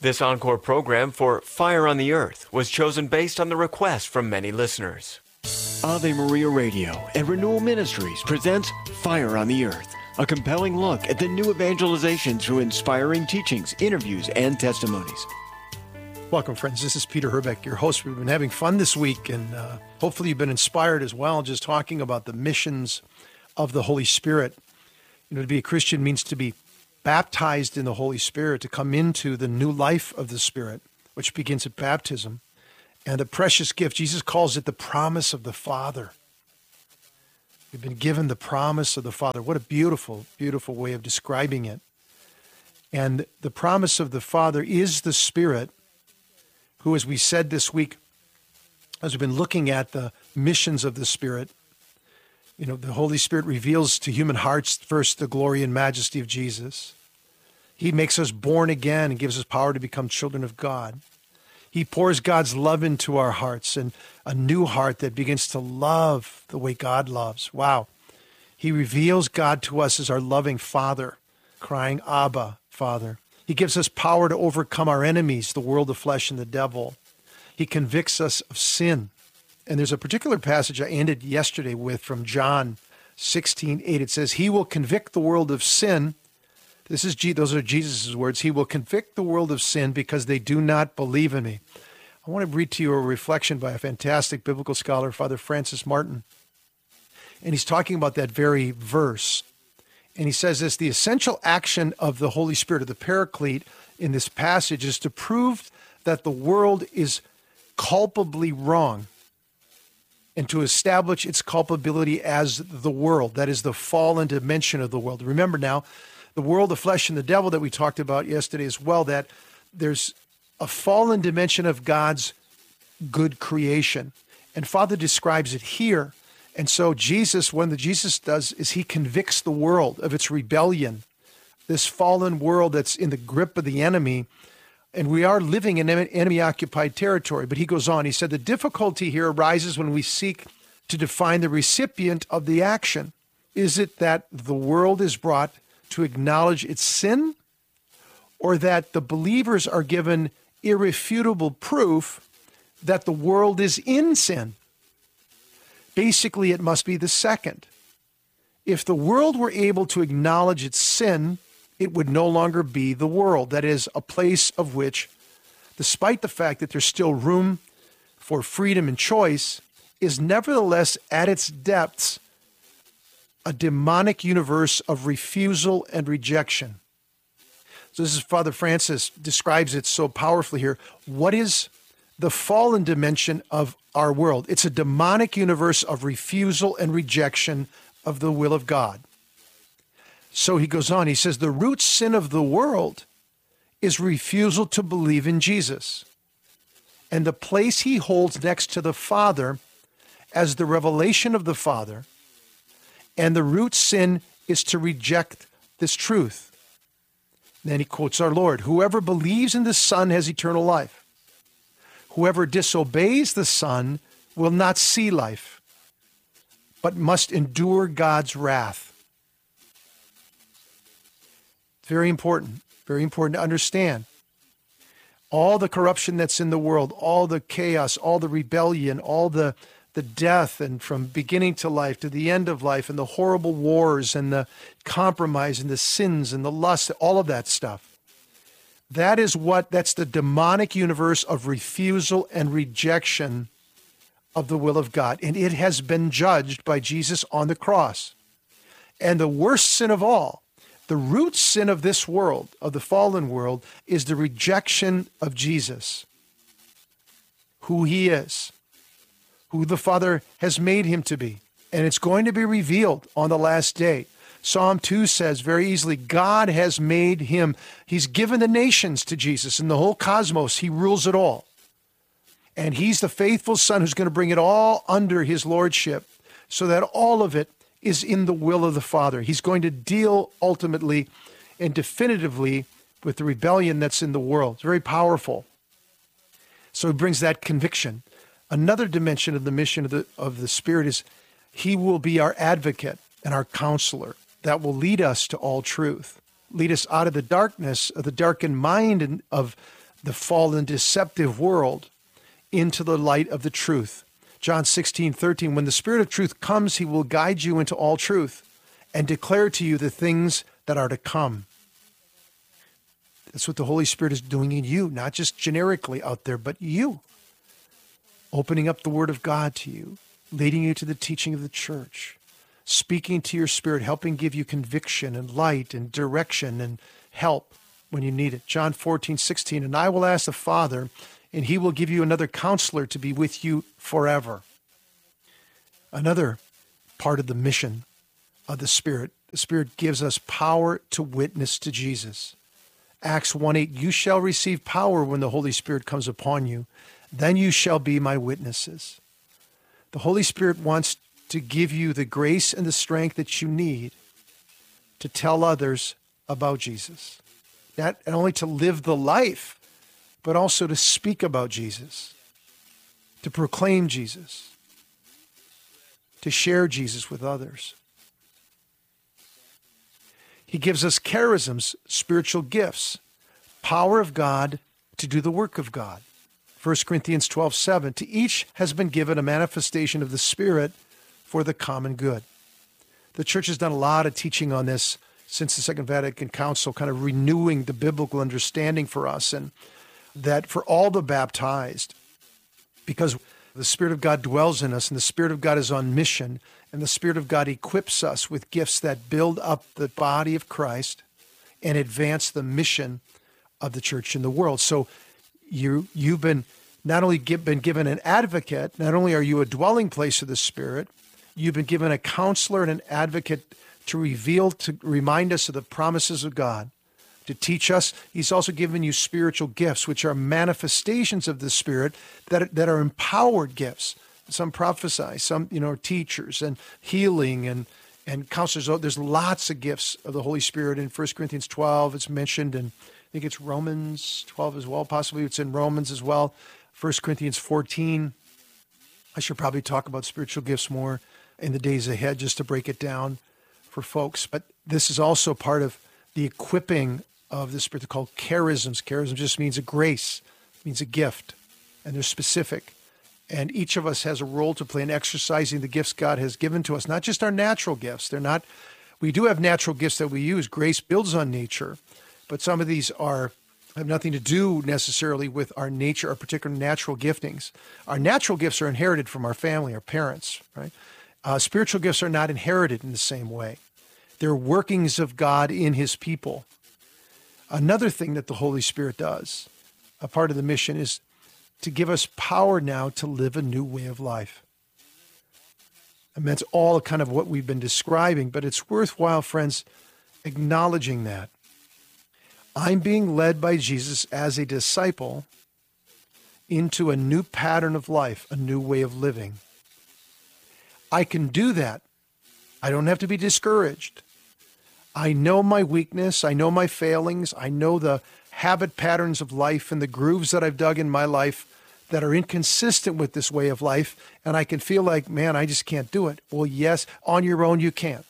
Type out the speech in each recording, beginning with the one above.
This encore program for Fire on the Earth was chosen based on the request from many listeners. Ave Maria Radio and Renewal Ministries presents Fire on the Earth, a compelling look at the new evangelization through inspiring teachings, interviews, and testimonies. Welcome, friends. This is Peter Herbeck, your host. We've been having fun this week, and hopefully you've been inspired as well, just talking about the missions of the Holy Spirit. You know, to be a Christian means to be baptized in the Holy Spirit, to come into the new life of the Spirit, which begins at baptism. And the precious gift, Jesus calls it the promise of the Father. We've been given the promise of the Father. What a beautiful, beautiful way of describing it. And the promise of the Father is the Spirit, who, as we said this week, as we've been looking at the missions of the Spirit, you know, the Holy Spirit reveals to human hearts first the glory and majesty of Jesus. He makes us born again and gives us power to become children of God. He pours God's love into our hearts and a new heart that begins to love the way God loves. Wow. He reveals God to us as our loving Father, crying, Abba, Father. He gives us power to overcome our enemies, the world, the flesh, and the devil. He convicts us of sin. And there's a particular passage I ended yesterday with from John 16:8. It says, He will convict the world of sin. Those are Jesus' words. He will convict the world of sin because they do not believe in me. I want to read to you a reflection by a fantastic biblical scholar, Father Francis Martin. And he's talking about that very verse. And he says this: the essential action of the Holy Spirit, of the Paraclete, in this passage is to prove that the world is culpably wrong and to establish its culpability as the world, that is the fallen dimension of the world. Remember now, the world, the flesh, and the devil that we talked about yesterday as well, that there's a fallen dimension of God's good creation. And Father describes it here. And so Jesus, what Jesus does is he convicts the world of its rebellion, this fallen world that's in the grip of the enemy. And we are living in enemy-occupied territory. But he goes on, he said, the difficulty here arises when we seek to define the recipient of the action. Is it that the world is brought to acknowledge its sin, or that the believers are given irrefutable proof that the world is in sin? Basically, it must be the second. If the world were able to acknowledge its sin, it would no longer be the world. That is, a place of which, despite the fact that there's still room for freedom and choice, is nevertheless at its depths a demonic universe of refusal and rejection. So this is Father Francis describes it so powerfully here. What is the fallen dimension of our world? It's a demonic universe of refusal and rejection of the will of God. So he goes on, he says, the root sin of the world is refusal to believe in Jesus. And the place he holds next to the Father as the revelation of the Father, and the root sin is to reject this truth. Then he quotes our Lord, whoever believes in the Son has eternal life. Whoever disobeys the Son will not see life, but must endure God's wrath. Very important to understand. All the corruption that's in the world, all the chaos, all the rebellion, all the death, and from beginning to life to the end of life, and the horrible wars and the compromise and the sins and the lust, all of that stuff. That's the demonic universe of refusal and rejection of the will of God. And it has been judged by Jesus on the cross. And the worst sin of all, the root sin of this world, of the fallen world, is the rejection of Jesus, who he is, who the Father has made him to be. And it's going to be revealed on the last day. Psalm 2 says very easily, God has made him. He's given the nations to Jesus and the whole cosmos. He rules it all. And he's the faithful Son who's going to bring it all under his lordship so that all of it is in the will of the Father. He's going to deal ultimately and definitively with the rebellion that's in the world. It's very powerful. So he brings that conviction. Another dimension of the mission of the Spirit is he will be our advocate and our counselor that will lead us to all truth, lead us out of the darkness of the darkened mind and of the fallen, deceptive world into the light of the truth. John 16:13, when the Spirit of truth comes, he will guide you into all truth and declare to you the things that are to come. That's what the Holy Spirit is doing in you, not just generically out there, but you. Opening up the Word of God to you, leading you to the teaching of the church, speaking to your spirit, helping give you conviction and light and direction and help when you need it. John 14:16, and I will ask the Father, and he will give you another counselor to be with you forever. Another part of the mission of the Spirit gives us power to witness to Jesus. Acts 1:8, you shall receive power when the Holy Spirit comes upon you. Then you shall be my witnesses. The Holy Spirit wants to give you the grace and the strength that you need to tell others about Jesus. Not only to live the life, but also to speak about Jesus, to proclaim Jesus, to share Jesus with others. He gives us charisms, spiritual gifts, power of God to do the work of God. 1 Corinthians 12:7, to each has been given a manifestation of the Spirit for the common good. The church has done a lot of teaching on this since the Second Vatican Council, kind of renewing the biblical understanding for us, and that for all the baptized, because the Spirit of God dwells in us and the Spirit of God is on mission, and the Spirit of God equips us with gifts that build up the body of Christ and advance the mission of the church in the world. So you've been not only been given an advocate, not only are you a dwelling place of the Spirit, you've been given a counselor and an advocate to remind us of the promises of God, to teach us. He's also given you spiritual gifts, which are manifestations of the Spirit that are empowered gifts. Some prophesy, some, teachers and healing and counselors. Oh, there's lots of gifts of the Holy Spirit in 1 Corinthians 12. It's mentioned, and I think it's Romans 12 as well. Possibly it's in Romans as well. 1 Corinthians 14. I should probably talk about spiritual gifts more in the days ahead, just to break it down for folks. But this is also part of the equipping of the Spirit. They're called charisms. Charism just means a grace, means a gift, and they're specific. And each of us has a role to play in exercising the gifts God has given to us, not just our natural gifts. We do have natural gifts that we use. Grace builds on nature, but some of these have nothing to do necessarily with our nature, our particular natural giftings. Our natural gifts are inherited from our family, our parents, right? Spiritual gifts are not inherited in the same way. They're workings of God in his people. Another thing that the Holy Spirit does, a part of the mission, is to give us power now to live a new way of life. And that's all kind of what we've been describing, but it's worthwhile, friends, acknowledging that. I'm being led by Jesus as a disciple into a new pattern of life, a new way of living. I can do that. I don't have to be discouraged. I know my weakness. I know my failings. I know the habit patterns of life and the grooves that I've dug in my life that are inconsistent with this way of life. And I can feel like, man, I just can't do it. Well, yes, on your own, you can't.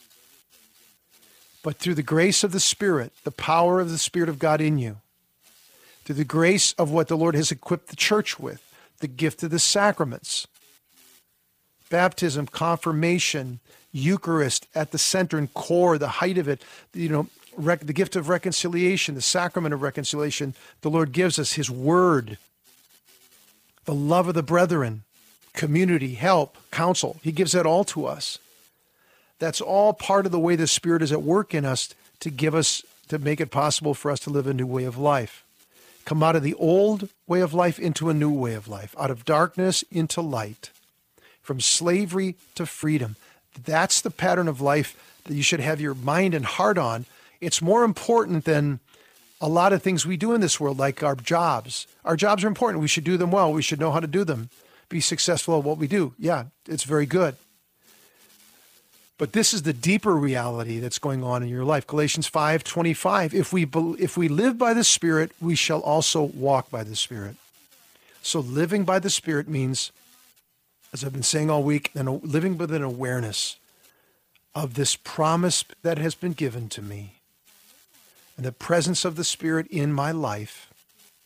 But through the grace of the Spirit, the power of the Spirit of God in you, through the grace of what the Lord has equipped the church with, the gift of the sacraments, baptism, confirmation, Eucharist at the center and core, the height of it, the gift of reconciliation, the sacrament of reconciliation, the Lord gives us his word, the love of the brethren, community, help, counsel. He gives that all to us. That's all part of the way the Spirit is at work in us to make it possible for us to live a new way of life. Come out of the old way of life into a new way of life, out of darkness into light, from slavery to freedom. That's the pattern of life that you should have your mind and heart on. It's more important than a lot of things we do in this world, like our jobs. Our jobs are important. We should do them well. We should know how to do them, be successful at what we do. Yeah, it's very good. But this is the deeper reality that's going on in your life. Galatians 5:25, if we live by the Spirit, we shall also walk by the Spirit. So living by the Spirit means, as I've been saying all week, living with an awareness of this promise that has been given to me and the presence of the Spirit in my life,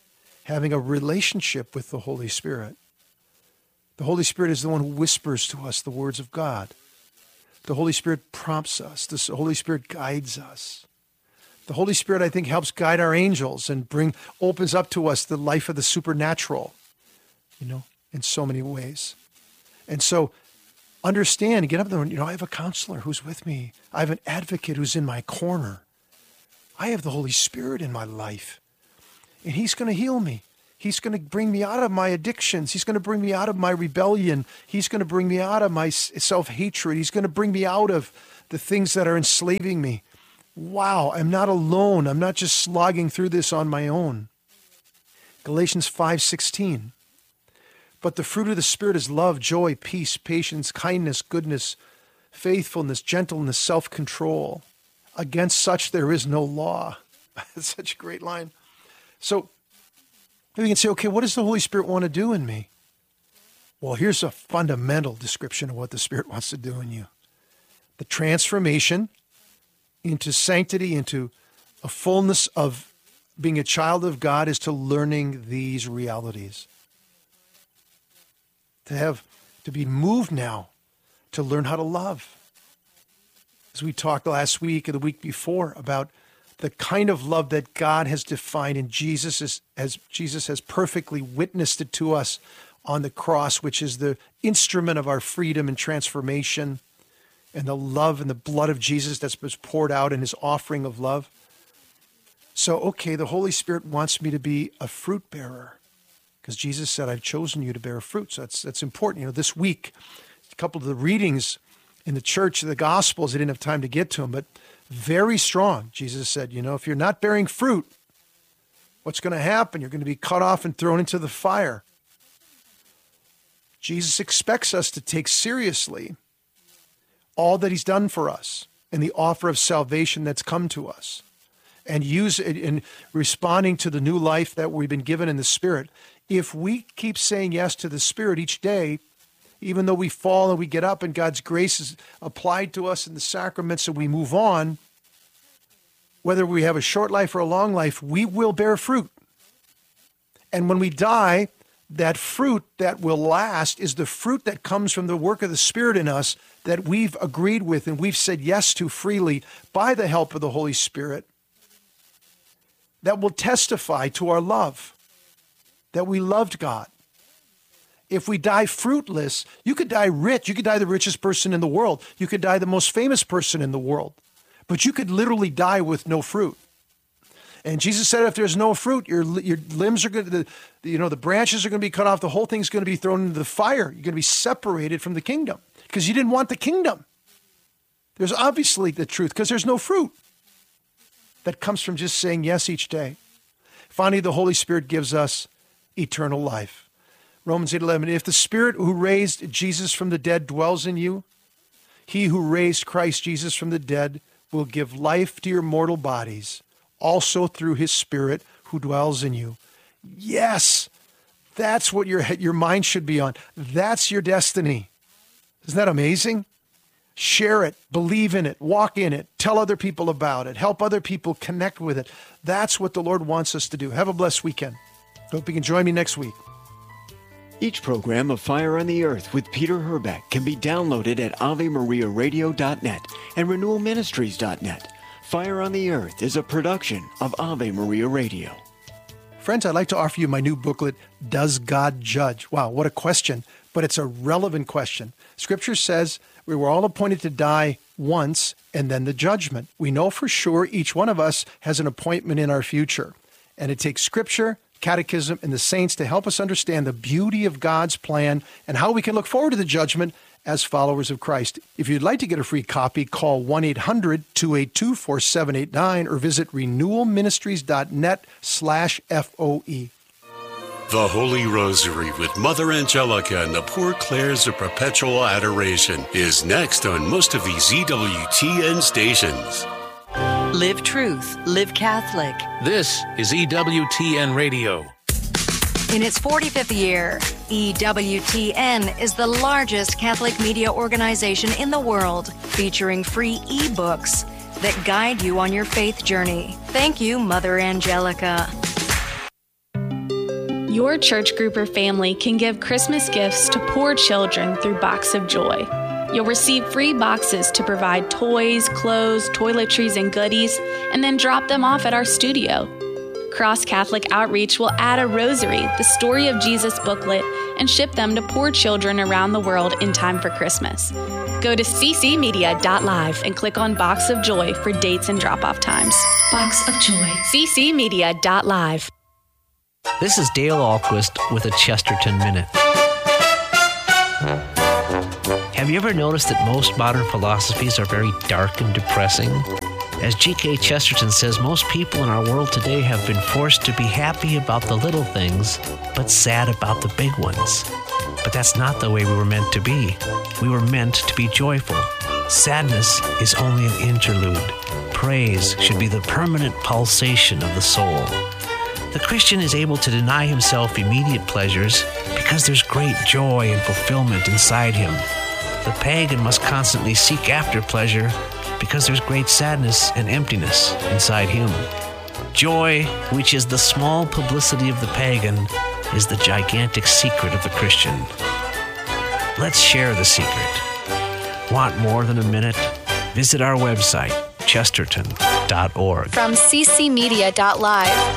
having a relationship with the Holy Spirit. The Holy Spirit is the one who whispers to us the words of God. The Holy Spirit prompts us. The Holy Spirit guides us. The Holy Spirit, I think, helps guide our angels and opens up to us the life of the supernatural, in so many ways. And so understand, get up there, I have a counselor who's with me. I have an advocate who's in my corner. I have the Holy Spirit in my life, and he's going to heal me. He's going to bring me out of my addictions. He's going to bring me out of my rebellion. He's going to bring me out of my self-hatred. He's going to bring me out of the things that are enslaving me. Wow, I'm not alone. I'm not just slogging through this on my own. Galatians 5:16. But the fruit of the Spirit is love, joy, peace, patience, kindness, goodness, faithfulness, gentleness, self-control. Against such there is no law. That's such a great line. So we can say, okay, what does the Holy Spirit want to do in me? Well, here's a fundamental description of what the Spirit wants to do in you. The transformation into sanctity, into a fullness of being a child of God is to learning these realities. To be moved now to learn how to love. As we talked last week or the week before about the kind of love that God has defined in Jesus as Jesus has perfectly witnessed it to us on the cross, which is the instrument of our freedom and transformation, and the love and the blood of Jesus that was poured out in his offering of love. So, okay, the Holy Spirit wants me to be a fruit bearer because Jesus said, I've chosen you to bear fruit. So that's important. This week, a couple of the readings in the church, the Gospels, I didn't have time to get to them, but very strong. Jesus said, if you're not bearing fruit, what's going to happen? You're going to be cut off and thrown into the fire. Jesus expects us to take seriously all that he's done for us and the offer of salvation that's come to us, and use it in responding to the new life that we've been given in the Spirit. If we keep saying yes to the Spirit each day, even though we fall and we get up and God's grace is applied to us in the sacraments and we move on, whether we have a short life or a long life, we will bear fruit. And when we die, that fruit that will last is the fruit that comes from the work of the Spirit in us that we've agreed with and we've said yes to freely by the help of the Holy Spirit, that will testify to our love, that we loved God. If we die fruitless, you could die rich. You could die the richest person in the world. You could die the most famous person in the world. But you could literally die with no fruit. And Jesus said, if there's no fruit, your limbs are going to, the branches are going to be cut off. The whole thing's going to be thrown into the fire. You're going to be separated from the kingdom because you didn't want the kingdom. There's obviously the truth because there's no fruit that comes from just saying yes each day. Finally, the Holy Spirit gives us eternal life. Romans 8:11, if the Spirit who raised Jesus from the dead dwells in you, he who raised Christ Jesus from the dead will give life to your mortal bodies, also through his Spirit who dwells in you. Yes, that's what your mind should be on. That's your destiny. Isn't that amazing? Share it, believe in it, walk in it, tell other people about it, help other people connect with it. That's what the Lord wants us to do. Have a blessed weekend. Hope you can join me next week. Each program of Fire on the Earth with Peter Herbeck can be downloaded at AveMariaRadio.net and RenewalMinistries.net. Fire on the Earth is a production of Ave Maria Radio. Friends, I'd like to offer you my new booklet, Does God Judge? Wow, what a question, but it's a relevant question. Scripture says we were all appointed to die once and then the judgment. We know for sure each one of us has an appointment in our future, and it takes Scripture, Catechism, and the saints to help us understand the beauty of God's plan and how we can look forward to the judgment as followers of Christ. If you'd like to get a free copy, call 1-800-282-4789 or visit renewalministries.net/FOE. The Holy Rosary with Mother Angelica and the Poor Clares of Perpetual Adoration is next on most of these EWTN stations. Live truth, live Catholic. This is EWTN Radio. In its 45th year, EWTN is the largest Catholic media organization in the world, featuring free ebooks that guide you on your faith journey. Thank you, Mother Angelica. Your church group or family can give Christmas gifts to poor children through Box of Joy. You'll receive free boxes to provide toys, clothes, toiletries, and goodies, and then drop them off at our studio. Cross Catholic Outreach will add a rosary, the Story of Jesus booklet, and ship them to poor children around the world in time for Christmas. Go to ccmedia.live and click on Box of Joy for dates and drop-off times. Box of Joy. ccmedia.live. This is Dale Ahlquist with a Chesterton Minute. Have you ever noticed that most modern philosophies are very dark and depressing? As G.K. Chesterton says, most people in our world today have been forced to be happy about the little things, but sad about the big ones. But that's not the way we were meant to be. We were meant to be joyful. Sadness is only an interlude. Praise should be the permanent pulsation of the soul. The Christian is able to deny himself immediate pleasures because there's great joy and fulfillment inside him. The pagan must constantly seek after pleasure because there's great sadness and emptiness inside him. Joy, which is the small publicity of the pagan, is the gigantic secret of the Christian. Let's share the secret. Want more than a minute? Visit our website, chesterton.org. From ccmedia.live.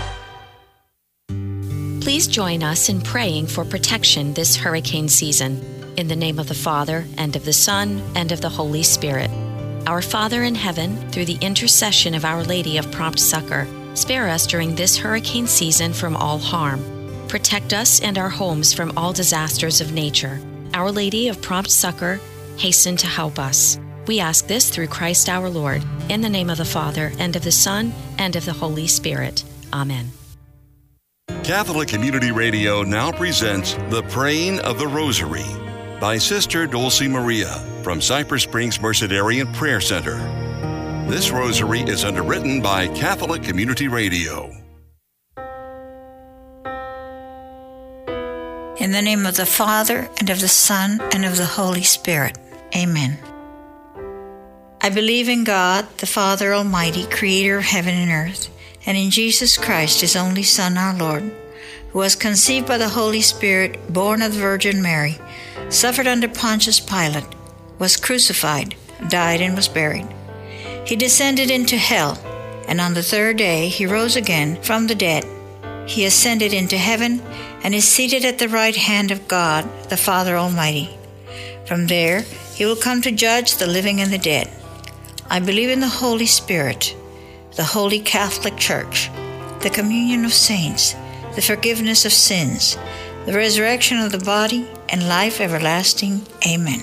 Please join us in praying for protection this hurricane season. In the name of the Father, and of the Son, and of the Holy Spirit. Our Father in heaven, through the intercession of Our Lady of Prompt Succor, spare us during this hurricane season from all harm. Protect us and our homes from all disasters of nature. Our Lady of Prompt Succor, hasten to help us. We ask this through Christ our Lord, in the name of the Father, and of the Son, and of the Holy Spirit. Amen. Catholic Community Radio now presents The Praying of the Rosary by Sister Dulce Maria from Cypress Springs Mercedarian Prayer Center. This rosary is underwritten by Catholic Community Radio. In the name of the Father, and of the Son, and of the Holy Spirit. Amen. I believe in God, the Father Almighty, creator of heaven and earth, and in Jesus Christ, his only Son, our Lord, who was conceived by the Holy Spirit, born of the Virgin Mary, suffered under Pontius Pilate, was crucified, died, and was buried. He descended into hell, and on the third day he rose again from the dead. He ascended into heaven and is seated at the right hand of God, the Father Almighty. From there he will come to judge the living and the dead. I believe in the Holy Spirit, the Holy Catholic Church, the communion of saints, the forgiveness of sins, the resurrection of the body, and life everlasting. Amen.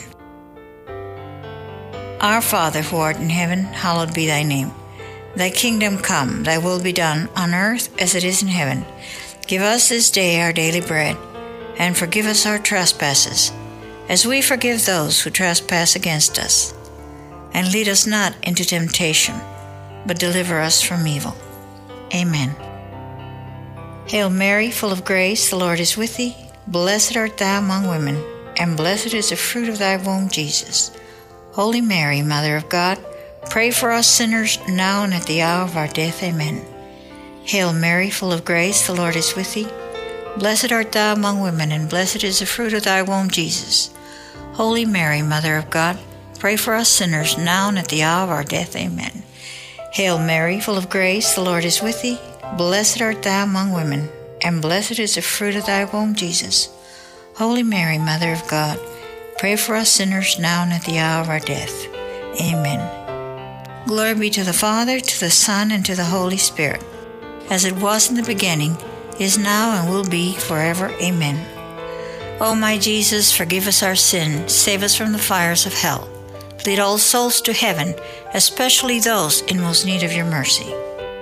Our Father, who art in heaven, hallowed be thy name. Thy kingdom come, thy will be done, on earth as it is in heaven. Give us this day our daily bread, and forgive us our trespasses, as we forgive those who trespass against us. And lead us not into temptation, but deliver us from evil. Amen. Hail Mary, full of grace, the Lord is with thee. Blessed art thou among women, and blessed is the fruit of thy womb, Jesus. Holy Mary, Mother of God, pray for us sinners, now and at the hour of our death. Amen. Hail Mary, full of grace, the Lord is with thee. Blessed art thou among women, and blessed is the fruit of thy womb, Jesus. Holy Mary, Mother of God, pray for us sinners, now and at the hour of our death. Amen. Hail Mary, full of grace, the Lord is with thee. Blessed art thou among women, and blessed is the fruit of thy womb, Jesus. Holy Mary, Mother of God, pray for us sinners, now and at the hour of our death. Amen. Glory be to the Father, to the Son, and to the Holy Spirit, as it was in the beginning, is now, and will be forever. Amen. O my Jesus, forgive us our sin, save us from the fires of hell. Lead all souls to heaven, especially those in most need of your mercy.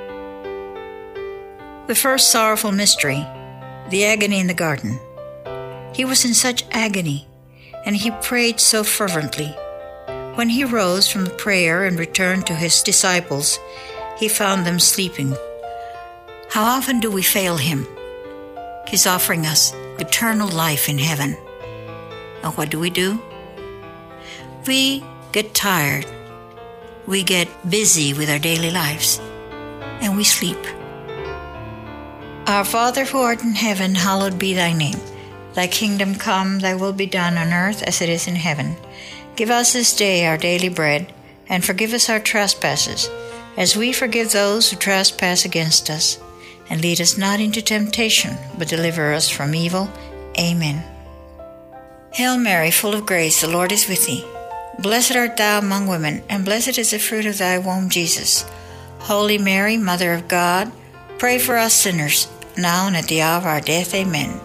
The first sorrowful mystery, the agony in the garden. He was in such agony, and he prayed so fervently. When he rose from the prayer and returned to his disciples, he found them sleeping. How often do we fail him? He's offering us eternal life in heaven. And what do? We get tired. We get busy with our daily lives, and we sleep. Our Father who art in heaven, hallowed be thy name. Thy kingdom come, thy will be done on earth as it is in heaven. Give us this day our daily bread, and forgive us our trespasses, as we forgive those who trespass against us. And lead us not into temptation, but deliver us from evil. Amen. Hail Mary, full of grace, the Lord is with thee. Blessed art thou among women, and blessed is the fruit of thy womb, Jesus. Holy Mary, Mother of God, pray for us sinners, now and at the hour of our death. Amen.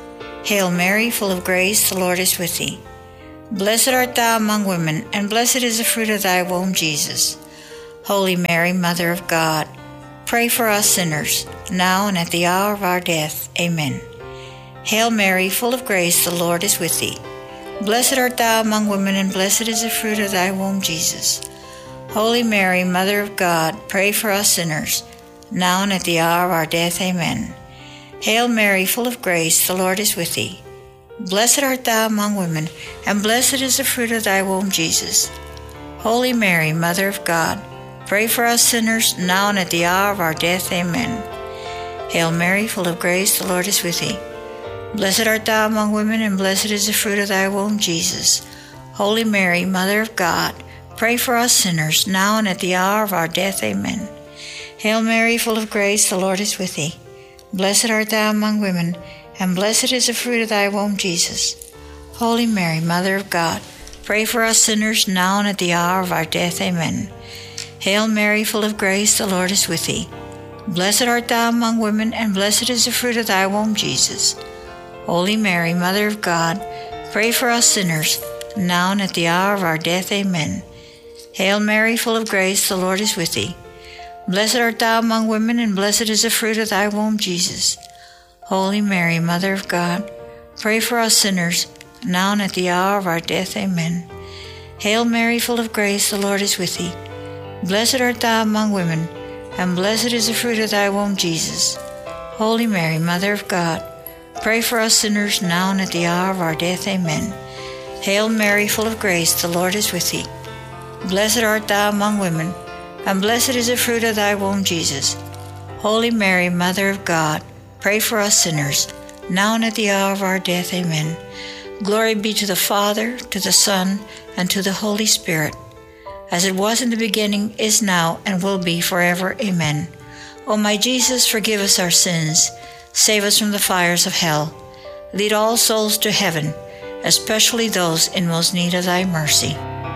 Hail Mary, full of grace, the Lord is with thee. Blessed art thou among women, and blessed is the fruit of thy womb, Jesus. Holy Mary, Mother of God, pray for us sinners, now and at the hour of our death. Amen. Hail Mary, full of grace, the Lord is with thee. Blessed art thou among women, and blessed is the fruit of thy womb, Jesus. Holy Mary, Mother of God, pray for us sinners, now and at the hour of our death. Amen. Hail Mary, full of grace, the Lord is with thee. Blessed art thou among women, and blessed is the fruit of thy womb, Jesus. Holy Mary, Mother of God, pray for us sinners, now and at the hour of our death. Amen. Hail Mary, full of grace, the Lord is with thee. Blessed art thou among women, and blessed is the fruit of thy womb, Jesus. Holy Mary, Mother of God, pray for us sinners, now and at the hour of our death. Amen. Hail Mary, full of grace, the Lord is with thee. Blessed art thou among women, and blessed is the fruit of thy womb, Jesus. Holy Mary, Mother of God, pray for us sinners, now and at the hour of our death. Amen. Hail Mary, full of grace, the Lord is with thee. Blessed art thou among women, and blessed is the fruit of thy womb, Jesus. Holy Mary, Mother of God, pray for us sinners, now and at the hour of our death. Amen. Hail Mary, full of grace, the Lord is with thee. Blessed art thou among women, and blessed is the fruit of thy womb, Jesus. Holy Mary, Mother of God, pray for us sinners, now and at the hour of our death. Amen. Hail Mary, full of grace, the Lord is with thee. Blessed art thou among women, and blessed is the fruit of thy womb, Jesus. Holy Mary, Mother of God, pray for us sinners, now and at the hour of our death. Amen. Hail Mary, full of grace, the Lord is with thee. Blessed art thou among women, and blessed is the fruit of thy womb, Jesus. Holy Mary, Mother of God, pray for us sinners, now and at the hour of our death. Amen. Glory be to the Father, to the Son, and to the Holy Spirit, as it was in the beginning, is now, and will be forever. Amen. O my Jesus, forgive us our sins, save us from the fires of hell, lead all souls to heaven, especially those in most need of thy mercy.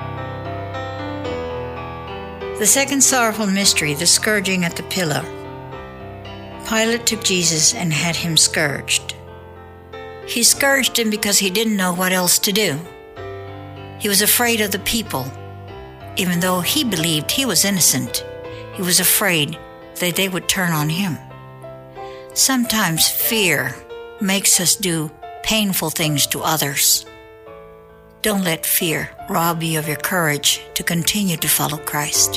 The second sorrowful mystery, the scourging at the pillar. Pilate took Jesus and had him scourged. He scourged him because he didn't know what else to do. He was afraid of the people. Even though he believed he was innocent, he was afraid that they would turn on him. Sometimes fear makes us do painful things to others. Don't let fear rob you of your courage to continue to follow Christ.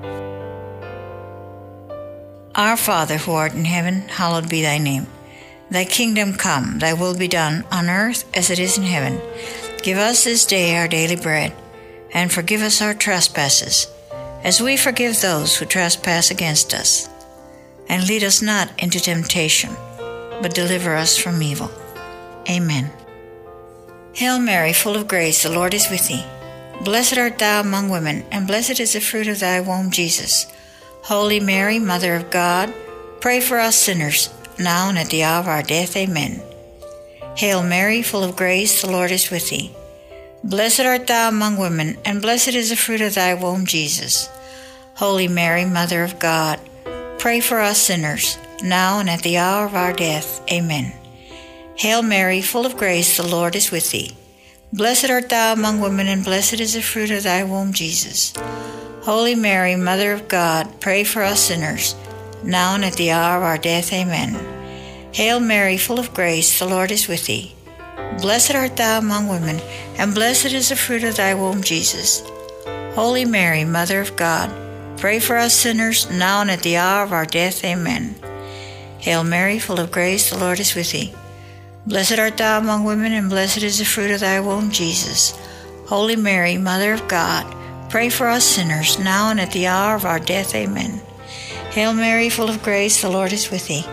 Our Father who art in heaven, hallowed be thy name. Thy kingdom come, thy will be done on earth as it is in heaven. Give us this day our daily bread, and forgive us our trespasses, as we forgive those who trespass against us. And lead us not into temptation, but deliver us from evil. Amen. Hail Mary, full of grace, the Lord is with thee. Blessed art thou among women, and blessed is the fruit of thy womb, Jesus. Holy Mary, Mother of God, pray for us sinners, now and at the hour of our death. Amen. Hail Mary, full of grace, the Lord is with thee. Blessed art thou among women, and blessed is the fruit of thy womb, Jesus. Holy Mary, Mother of God, pray for us sinners, now and at the hour of our death. Amen. Hail Mary, full of grace, the Lord is with thee. Blessed art thou among women, and blessed is the fruit of thy womb, Jesus. Holy Mary, Mother of God, pray for us sinners, now and at the hour of our death. Amen. Hail Mary, full of grace, the Lord is with thee. Blessed art thou among women, and blessed is the fruit of thy womb, Jesus. Holy Mary, Mother of God, pray for us sinners, now and at the hour of our death. Amen. Hail Mary, full of grace, the Lord is with thee. Blessed art thou among women, and blessed is the fruit of thy womb, Jesus. Holy Mary, Mother of God, pray for us sinners, now and at the hour of our death. Amen. Hail Mary, full of grace, the Lord is with thee.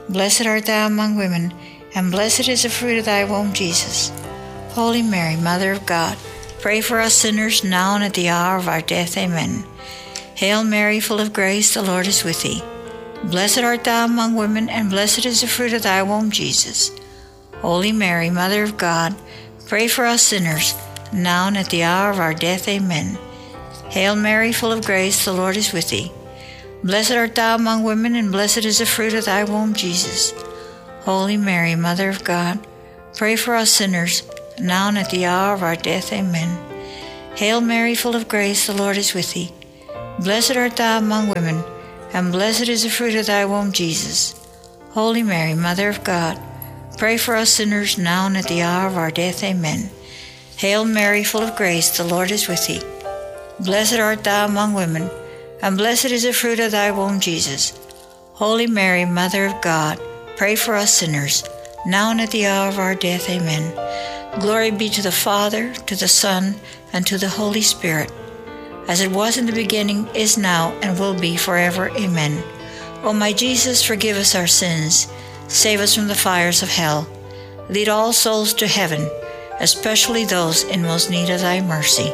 Blessed art thou among women, and blessed is the fruit of thy womb, Jesus. Holy Mary, Mother of God, pray for us sinners now and at the hour of our death. Amen. Hail Mary, full of grace, the Lord is with thee. Blessed art thou among women, and blessed is the fruit of thy womb, Jesus. Holy Mary, Mother of God, pray for us sinners, now and at the hour of our death. Amen. Hail Mary, full of grace, the Lord is with thee. Blessed art thou among women, and blessed is the fruit of thy womb, Jesus. Holy Mary, Mother of God, pray for us sinners, now and at the hour of our death. Amen. Hail Mary, full of grace, the Lord is with thee. Blessed art thou among women, and blessed is the fruit of thy womb, Jesus. Holy Mary, Mother of God, pray for us sinners now and at the hour of our death. Amen. Hail Mary, full of grace, the Lord is with thee. Blessed art thou among women, and blessed is the fruit of thy womb, Jesus. Holy Mary, Mother of God, pray for us sinners, now and at the hour of our death. Amen. Glory be to the Father, to the Son, and to the Holy Spirit, as it was in the beginning, is now, and will be forever. Amen. O my Jesus, forgive us our sins, save us from the fires of hell, lead all souls to heaven, especially those in most need of thy mercy.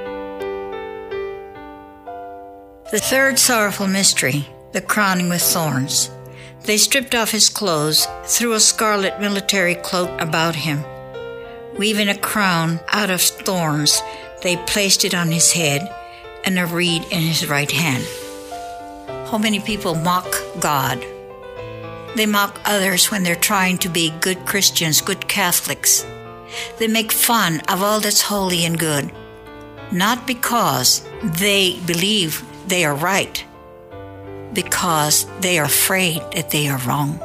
The third sorrowful mystery, the crowning with thorns. They stripped off his clothes, threw a scarlet military cloak about him. Weaving a crown out of thorns, they placed it on his head, and a reed in his right hand. How many people mock God? They mock others when they're trying to be good Christians, good Catholics. They make fun of all that's holy and good, not because they believe they are right, because they are afraid that they are wrong.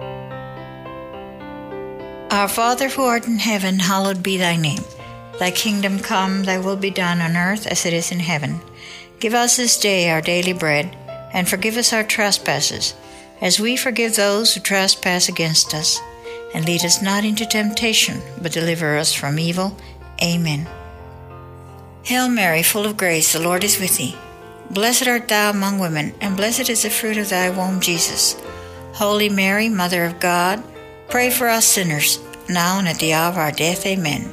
Our Father who art in heaven, hallowed be thy name. Thy kingdom come, thy will be done on earth as it is in heaven. Give us this day our daily bread, and forgive us our trespasses, as we forgive those who trespass against us. And lead us not into temptation, but deliver us from evil. Amen. Hail Mary, full of grace, the Lord is with thee. Blessed art thou among women, and blessed is the fruit of thy womb, Jesus. Holy Mary, Mother of God, pray for us sinners, now and at the hour of our death. Amen.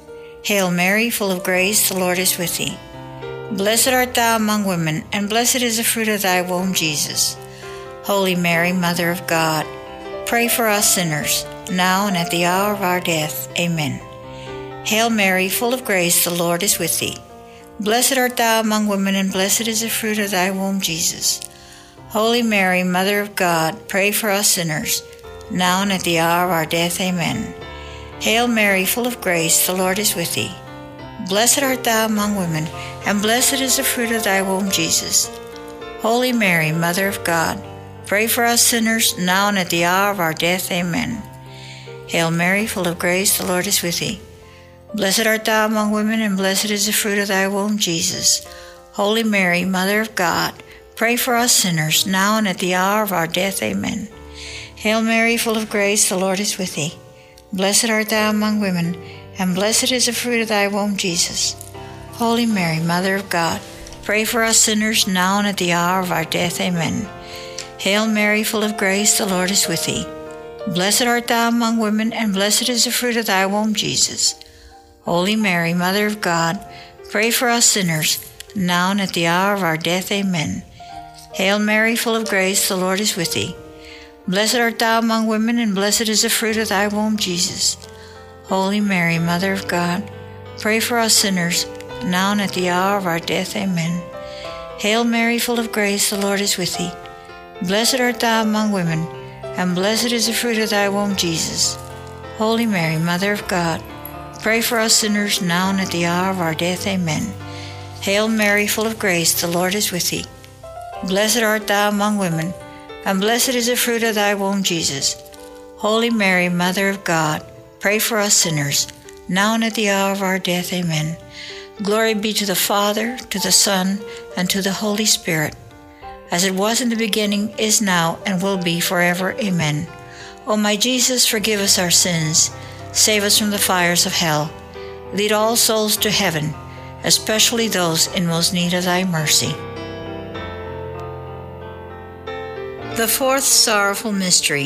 Hail Mary, full of grace, the Lord is with thee. Blessed art thou among women, and blessed is the fruit of thy womb, Jesus. Holy Mary, Mother of God, pray for us sinners, now and at the hour of our death. Amen. Hail Mary, full of grace, the Lord is with thee. Blessed art thou among women, and blessed is the fruit of thy womb, Jesus. Holy Mary, Mother of God, pray for us sinners, now and at the hour of our death. Amen. Hail Mary, full of grace, the Lord is with thee. Blessed art thou among women, and blessed is the fruit of thy womb, Jesus. Holy Mary, Mother of God, pray for us sinners, now and at the hour of our death. Amen. Hail Mary, full of grace, the Lord is with thee. Blessed art thou among women, and blessed is the fruit of thy womb, Jesus. Holy Mary, Mother of God, pray for us sinners, now and at the hour of our death. Amen. Hail Mary, full of grace, the Lord is with thee. Blessed art thou among women, and blessed is the fruit of thy womb, Jesus. Holy Mary, Mother of God, pray for us sinners, now and at the hour of our death. Amen. Hail Mary, full of grace, the Lord is with thee. Blessed art thou among women, and blessed is the fruit of thy womb, Jesus. Holy Mary, Mother of God, pray for us sinners, now and at the hour of our death. Amen. Hail Mary, full of grace, the Lord is with thee. Blessed art thou among women, and blessed is the fruit of thy womb, Jesus. Holy Mary, Mother of God, pray for us sinners, now and at the hour of our death. Amen. Hail Mary, full of grace, the Lord is with thee. Blessed art thou among women, and blessed is the fruit of thy womb, Jesus. Holy Mary, Mother of God, pray for us sinners, now and at the hour of our death. Amen. Hail Mary, full of grace, the Lord is with thee. Blessed art thou among women, and blessed is the fruit of thy womb, Jesus. Holy Mary, Mother of God, pray for us sinners, now and at the hour of our death. Amen. Glory be to the Father, to the Son, and to the Holy Spirit, as it was in the beginning, is now, and will be forever. Amen. O my Jesus, forgive us our sins, save us from the fires of hell, lead all souls to heaven, especially those in most need of thy mercy. The fourth sorrowful mystery,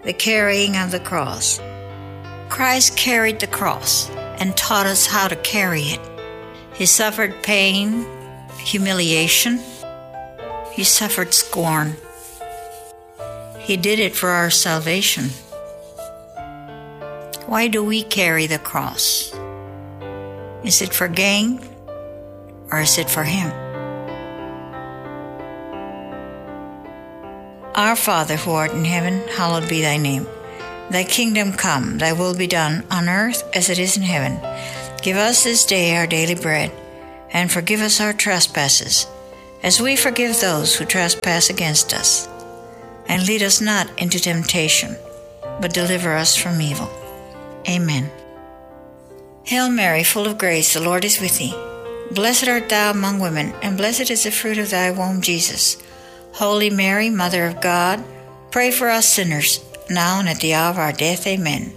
the carrying of the cross. Christ carried the cross and taught us how to carry it. He suffered pain, humiliation. He suffered scorn. He did it for our salvation. Why do we carry the cross? Is it for gain or is it for Him? Our Father who art in heaven, hallowed be thy name. Thy kingdom come, thy will be done on earth as it is in heaven. Give us this day our daily bread, and forgive us our trespasses, as we forgive those who trespass against us. And lead us not into temptation, but deliver us from evil. Amen. Hail Mary, full of grace, the Lord is with thee. Blessed art thou among women, and blessed is the fruit of thy womb, Jesus. Holy Mary, Mother of God, pray for us sinners, now and at the hour of our death. Amen.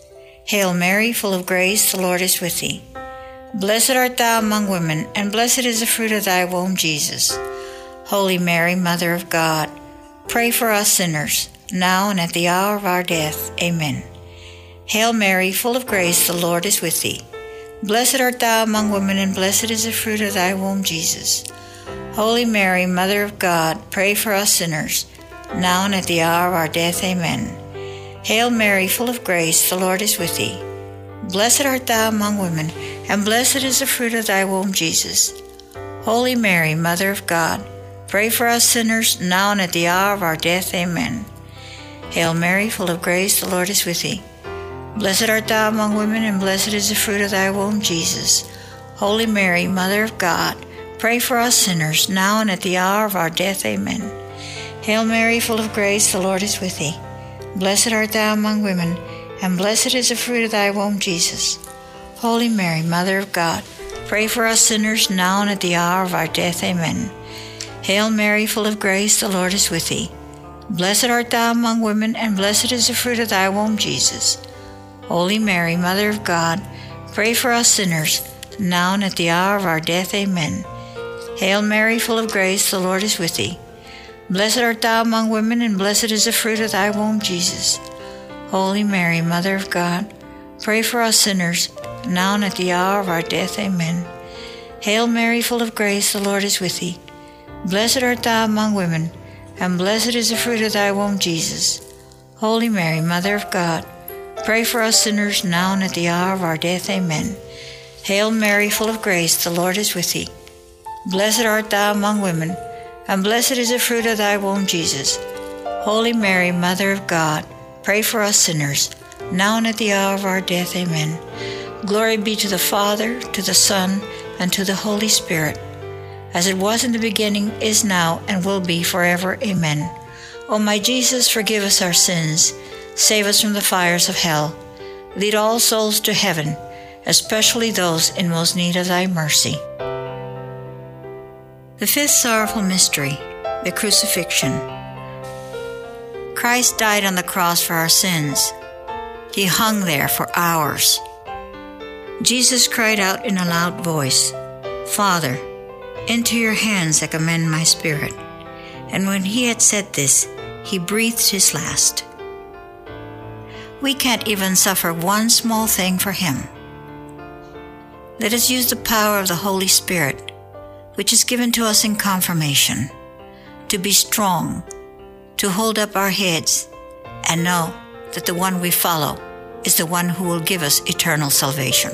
Hail Mary, full of grace, the Lord is with thee. Blessed art thou among women, and blessed is the fruit of thy womb, Jesus. Holy Mary, Mother of God, pray for us sinners, now and at the hour of our death. Amen. Hail Mary, full of grace, the Lord is with thee. Blessed art thou among women, and blessed is the fruit of thy womb, Jesus. Holy Mary, Mother of God, pray for us sinners, now and at the hour of our death. Amen. Hail Mary, full of grace, the Lord is with thee. Blessed art thou among women, and blessed is the fruit of thy womb, Jesus. Holy Mary, Mother of God, pray for us sinners, now and at the hour of our death. Amen. Hail Mary, full of grace, the Lord is with thee. Blessed art thou among women, and blessed is the fruit of thy womb, Jesus. Holy Mary, Mother of God, pray for us sinners, now and at the hour of our death. Amen. Hail Mary, full of grace, the Lord is with thee. Blessed art thou among women, and blessed is the fruit of thy womb, Jesus. Holy Mary, Mother of God, pray for us sinners, now and at the hour of our death. Amen. Hail Mary, full of grace, the Lord is with thee. Blessed art thou among women, and blessed is the fruit of thy womb, Jesus. Holy Mary, Mother of God, pray for us sinners, now and at the hour of our death. Amen. Hail Mary, full of grace, the Lord is with thee. Blessed art thou among women, and blessed is the fruit of thy womb, Jesus. Holy Mary, Mother of God, pray for us sinners, now and at the hour of our death. Amen. Hail Mary, full of grace, the Lord is with thee. Blessed art thou among women, and blessed is the fruit of thy womb, Jesus. Holy Mary, Mother of God, pray for us sinners, now and at the hour of our death. Amen. Hail Mary, full of grace, the Lord is with thee. Blessed art thou among women, and blessed is the fruit of thy womb, Jesus. Holy Mary, Mother of God, pray for us sinners, now and at the hour of our death. Amen. Glory be to the Father, to the Son, and to the Holy Spirit, as it was in the beginning, is now, and will be forever. Amen. O my Jesus, forgive us our sins, save us from the fires of hell, lead all souls to heaven, especially those in most need of thy mercy. The fifth sorrowful mystery, the crucifixion. Christ died on the cross for our sins. He hung there for hours. Jesus cried out in a loud voice, Father, into your hands I commend my spirit. And when he had said this, he breathed his last. We can't even suffer one small thing for him. Let us use the power of the Holy Spirit, which is given to us in confirmation, to be strong, to hold up our heads, and know that the one we follow is the one who will give us eternal salvation.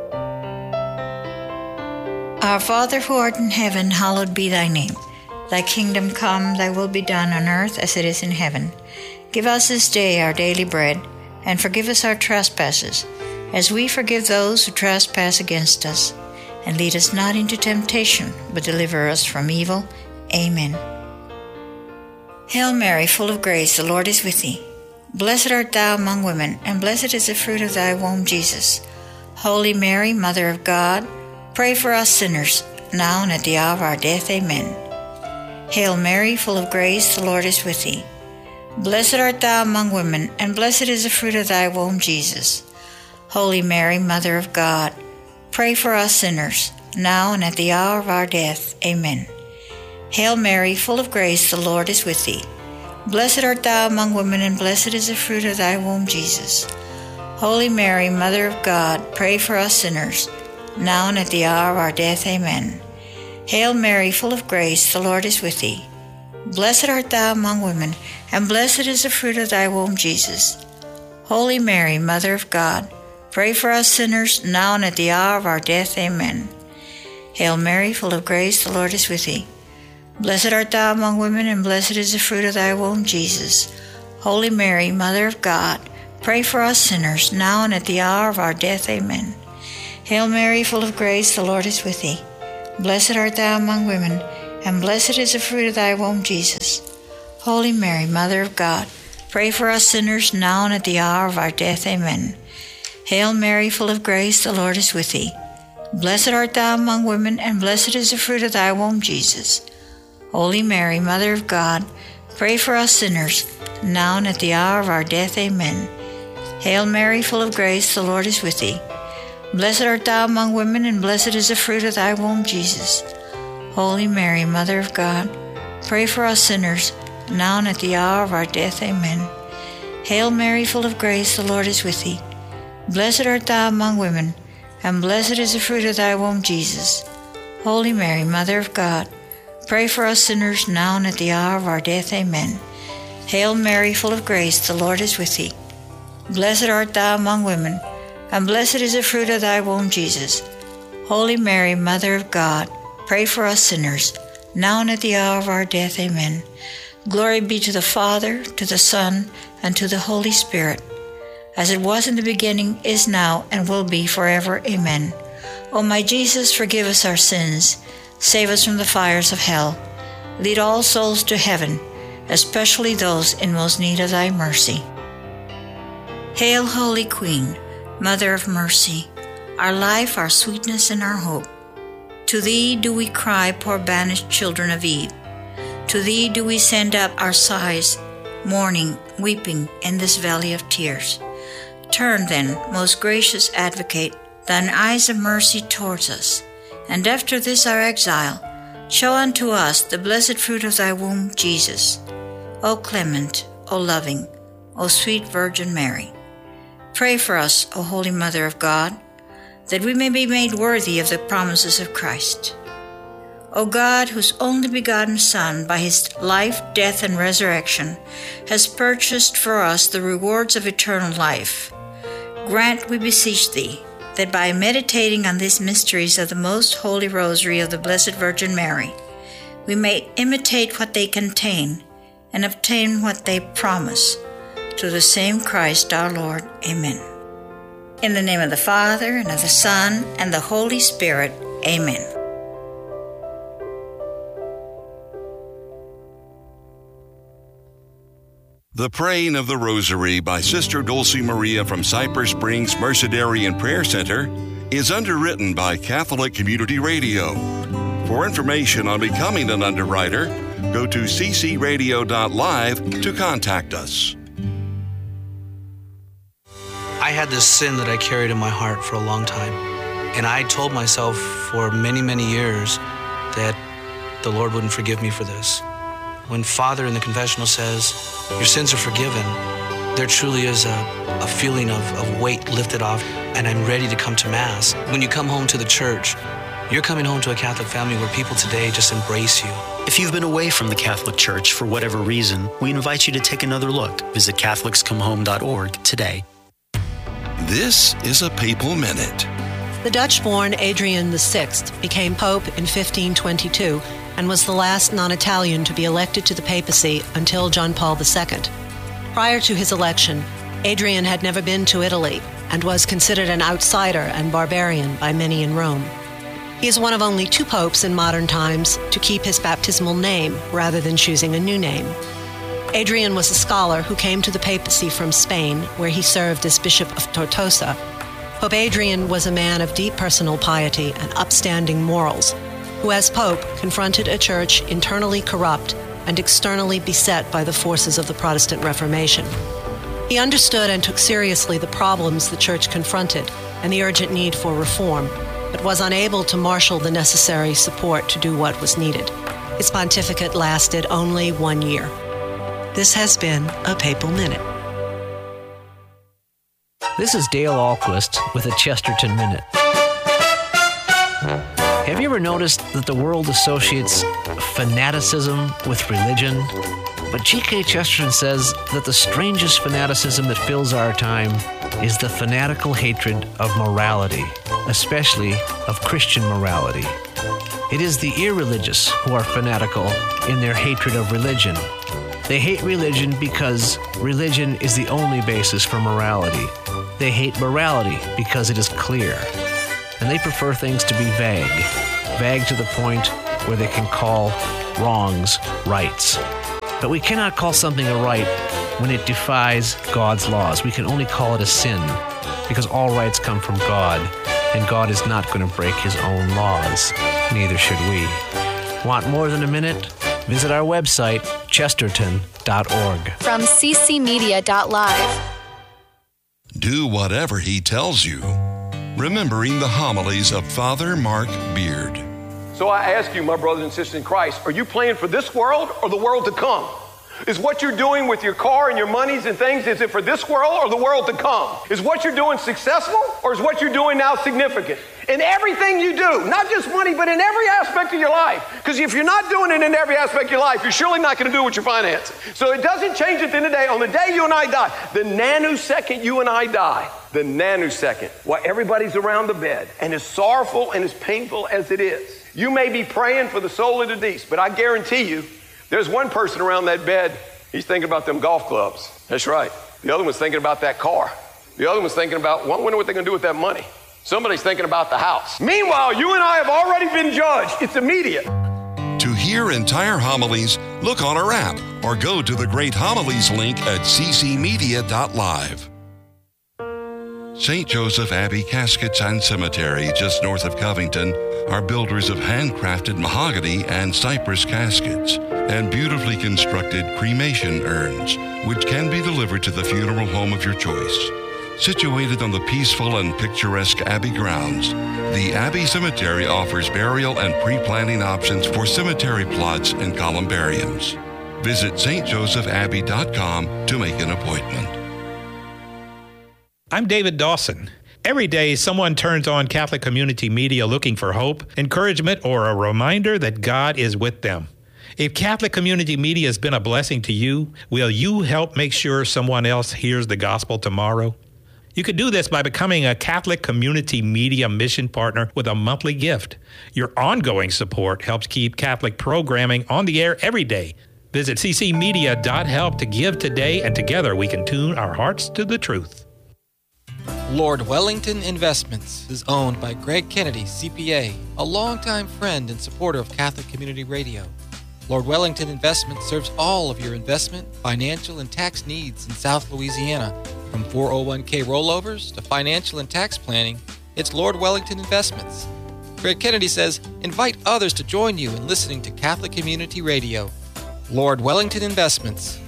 Our Father who art in heaven, hallowed be thy name. Thy kingdom come, thy will be done on earth as it is in heaven. Give us this day our daily bread, and forgive us our trespasses, as we forgive those who trespass against us. And lead us not into temptation, but deliver us from evil. Amen. Hail Mary, full of grace, the Lord is with thee. Blessed art thou among women, and blessed is the fruit of thy womb, Jesus. Holy Mary, Mother of God, pray for us sinners, now and at the hour of our death. Amen. Hail Mary, full of grace, the Lord is with thee. Blessed art thou among women, and blessed is the fruit of thy womb, Jesus. Holy Mary, Mother of God, pray for us sinners, now and at the hour of our death. Amen. Hail Mary, full of grace, the Lord is with thee. Blessed art thou among women, and blessed is the fruit of thy womb, Jesus. Holy Mary, Mother of God, pray for us sinners, now and at the hour of our death. Amen. Hail Mary, full of grace, the Lord is with thee. Blessed art thou among women, and blessed is the fruit of thy womb, Jesus. Holy Mary, Mother of God, pray for us sinners, now and at the hour of our death. Amen. Hail Mary, full of grace, the Lord is with thee. Blessed art thou among women, and blessed is the fruit of thy womb, Jesus. Holy Mary, Mother of God, pray for us sinners, now and at the hour of our death. Amen. Hail Mary, full of grace, the Lord is with thee. Blessed art thou among women, and blessed is the fruit of thy womb, Jesus. Holy Mary, Mother of God, pray for us sinners, now and at the hour of our death. Amen. Hail Mary, full of grace, the Lord is with thee. Blessed art thou among women, and blessed is the fruit of thy womb, Jesus. Holy Mary, Mother of God, pray for us sinners, now and at the hour of our death. Amen. Hail Mary, full of grace, the Lord is with thee. Blessed art thou among women, and blessed is the fruit of thy womb, Jesus. Holy Mary, Mother of God, pray for us sinners, now and at the hour of our death. Amen. Hail Mary, full of grace, the Lord is with thee. Blessed art thou among women, and blessed is the fruit of thy womb, Jesus. Holy Mary, Mother of God, pray for us sinners, now and at the hour of our death. Amen. Hail Mary, full of grace, the Lord is with thee. Blessed art thou among women, and blessed is the fruit of thy womb, Jesus. Holy Mary, Mother of God, pray for us sinners, now and at the hour of our death. Amen. Glory be to the Father, to the Son, and to the Holy Spirit, as it was in the beginning, is now, and will be forever. Amen. O my Jesus, forgive us our sins, save us from the fires of hell. Lead all souls to heaven, especially those in most need of thy mercy. Hail, Holy Queen, Mother of Mercy, our life, our sweetness, and our hope. To thee do we cry, poor banished children of Eve. To thee do we send up our sighs, mourning, weeping in this valley of tears. Turn then, most gracious Advocate, thine eyes of mercy towards us, and after this our exile, show unto us the blessed fruit of thy womb, Jesus. O clement, O loving, O sweet Virgin Mary, pray for us, O Holy Mother of God, that we may be made worthy of the promises of Christ. O God, whose only begotten Son, by his life, death, and resurrection, has purchased for us the rewards of eternal life, grant, we beseech thee, that by meditating on these mysteries of the most holy rosary of the Blessed Virgin Mary, we may imitate what they contain and obtain what they promise. Through the same Christ our Lord. Amen. In the name of the Father, and of the Son, and the Holy Spirit. Amen. The Praying of the Rosary by Sister Dulcie Maria from Cypress Springs Mercedarian Prayer Center is underwritten by Catholic Community Radio. For information on becoming an underwriter, go to ccradio.live to contact us. I had this sin that I carried in my heart for a long time. And I told myself for many, many years that the Lord wouldn't forgive me for this. When Father in the confessional says, your sins are forgiven, there truly is a feeling of weight lifted off, and I'm ready to come to Mass. When you come home to the church, you're coming home to a Catholic family where people today just embrace you. If you've been away from the Catholic Church for whatever reason, we invite you to take another look. Visit CatholicsComeHome.org today. This is a Papal Minute. The Dutch-born Adrian VI became Pope in 1522 and was the last non-Italian to be elected to the papacy until John Paul II. Prior to his election, Adrian had never been to Italy and was considered an outsider and barbarian by many in Rome. He is one of only 2 popes in modern times to keep his baptismal name rather than choosing a new name. Adrian was a scholar who came to the papacy from Spain, where he served as Bishop of Tortosa. Pope Adrian was a man of deep personal piety and upstanding morals, who as Pope confronted a church internally corrupt and externally beset by the forces of the Protestant Reformation. He understood and took seriously the problems the church confronted and the urgent need for reform, but was unable to marshal the necessary support to do what was needed. His pontificate lasted only 1 year. This has been a Papal Minute. This is Dale Ahlquist with a Chesterton Minute. Have you ever noticed that the world associates fanaticism with religion? But G.K. Chesterton says that the strangest fanaticism that fills our time is the fanatical hatred of morality, especially of Christian morality. It is the irreligious who are fanatical in their hatred of religion. They hate religion because religion is the only basis for morality. They hate morality because it is clear. And they prefer things to be vague. Vague to the point where they can call wrongs rights. But we cannot call something a right when it defies God's laws. We can only call it a sin because all rights come from God, and God is not going to break his own laws. Neither should we. Want more than a minute? Visit our website, chesterton.org. From ccmedia.live. Do whatever he tells you. Remembering the homilies of Father Mark Beard. So I ask you, my brothers and sisters in Christ, are you playing for this world or the world to come? Is what you're doing with your car and your monies and things, is it for this world or the world to come? Is what you're doing successful or is what you're doing now significant? In everything you do, not just money, but in every aspect of your life. Because if you're not doing it in every aspect of your life, you're surely not going to do it with your finances. So it doesn't change at the end of the day. On the day you and I die, the nanosecond you and I die, the nanosecond, while everybody's around the bed, and as sorrowful and as painful as it is, you may be praying for the soul of the deceased, but I guarantee you, there's one person around that bed, he's thinking about them golf clubs. That's right. The other one's thinking about that car. The other one's thinking about, well, I wonder what they're going to do with that money. Somebody's thinking about the house. Meanwhile, you and I have already been judged. It's immediate. To hear entire homilies, look on our app or go to the Great Homilies link at ccmedia.live. St. Joseph Abbey Caskets and Cemetery, just north of Covington, are builders of handcrafted mahogany and cypress caskets and beautifully constructed cremation urns, which can be delivered to the funeral home of your choice. Situated on the peaceful and picturesque Abbey grounds, the Abbey Cemetery offers burial and pre-planning options for cemetery plots and columbariums. Visit stjosephabbey.com to make an appointment. I'm David Dawson. Every day, someone turns on Catholic Community Media looking for hope, encouragement, or a reminder that God is with them. If Catholic Community Media has been a blessing to you, will you help make sure someone else hears the gospel tomorrow? You can do this by becoming a Catholic Community Media mission partner with a monthly gift. Your ongoing support helps keep Catholic programming on the air every day. Visit ccmedia.help to give today, and together we can tune our hearts to the truth. Lord Wellington Investments is owned by Greg Kennedy, CPA, a longtime friend and supporter of Catholic Community Radio. Lord Wellington Investments serves all of your investment, financial, and tax needs in South Louisiana. From 401k rollovers to financial and tax planning, it's Lord Wellington Investments. Greg Kennedy says, invite others to join you in listening to Catholic Community Radio. Lord Wellington Investments,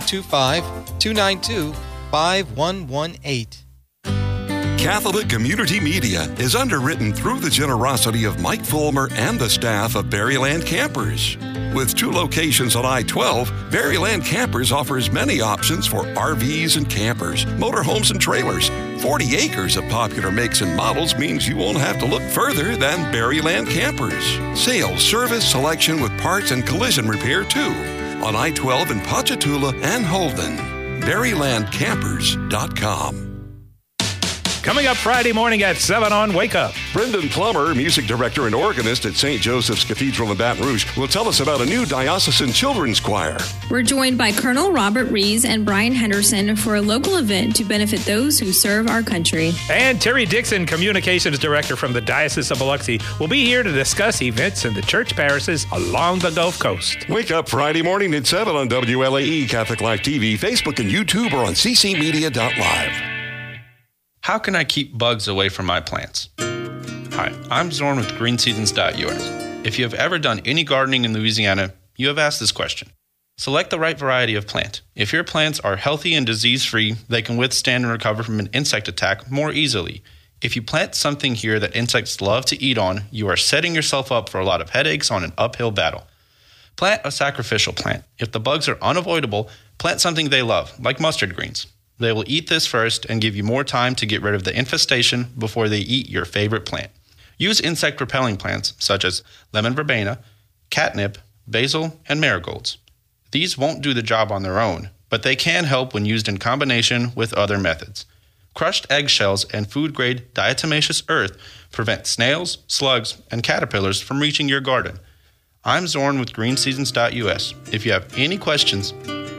225-292-5118. Catholic Community Media is underwritten through the generosity of Mike Fulmer and the staff of Berryland Campers. With 2 locations on I-12, Berryland Campers offers many options for RVs and campers, motorhomes and trailers. 40 acres of popular makes and models means you won't have to look further than Berryland Campers. Sales, service, selection with parts and collision repair too. On I-12 in Ponchatoula and Holden. BerrylandCampers.com. Coming up Friday morning at 7 on Wake Up. Brendan Plummer, music director and organist at St. Joseph's Cathedral in Baton Rouge, will tell us about a new diocesan children's choir. We're joined by Colonel Robert Rees and Brian Henderson for a local event to benefit those who serve our country. And Terry Dixon, communications director from the Diocese of Biloxi, will be here to discuss events in the church parishes along the Gulf Coast. Wake Up Friday morning at 7 on WLAE, Catholic Life TV, Facebook, and YouTube, or on ccmedia.live. How can I keep bugs away from my plants? Hi, I'm Zorn with greenseasons.us. If you have ever done any gardening in Louisiana, you have asked this question. Select the right variety of plant. If your plants are healthy and disease-free, they can withstand and recover from an insect attack more easily. If you plant something here that insects love to eat on, you are setting yourself up for a lot of headaches on an uphill battle. Plant a sacrificial plant. If the bugs are unavoidable, Plant something they love, like mustard greens. They will eat this first and give you more time to get rid of the infestation before they eat your favorite plant. Use insect-repelling plants such as lemon verbena, catnip, basil, and marigolds. These won't do the job on their own, but they can help when used in combination with other methods. Crushed eggshells and food-grade diatomaceous earth prevent snails, slugs, and caterpillars from reaching your garden. I'm Zorn with greenseasons.us. If you have any questions,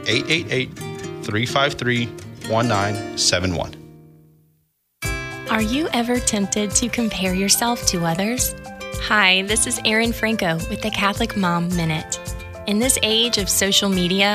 888-353-1971. Are you ever tempted to compare yourself to others? Hi, this is Erin Franco with the Catholic Mom Minute. In this age of social media,